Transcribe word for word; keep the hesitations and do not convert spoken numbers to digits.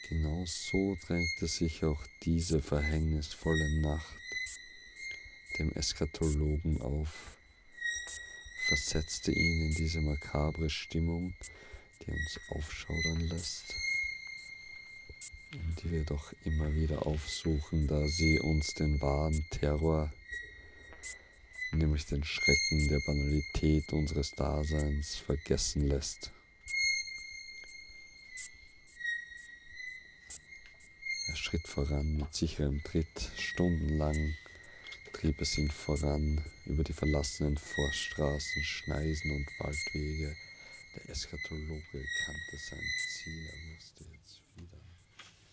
Genau so drängte sich auch diese verhängnisvolle Nacht dem Eschatologen auf, versetzte ihn in diese makabre Stimmung, die uns aufschaudern lässt und die wir doch immer wieder aufsuchen, da sie uns den wahren Terror, nämlich den Schrecken der Banalität unseres Daseins, vergessen lässt. Er schritt voran mit sicherem Tritt, stundenlang trieb es ihn voran über die verlassenen Forststraßen, Schneisen und Waldwege. Der Eschatologe kannte sein Ziel, er wusste